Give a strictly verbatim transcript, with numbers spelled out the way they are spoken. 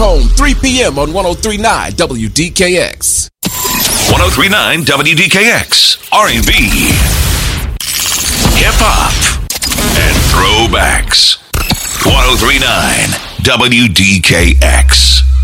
home, three p.m. on one oh three point nine W D K X. one oh three point nine W D K X, R and B, hip-hop, and throwbacks. one oh three point nine W D K X.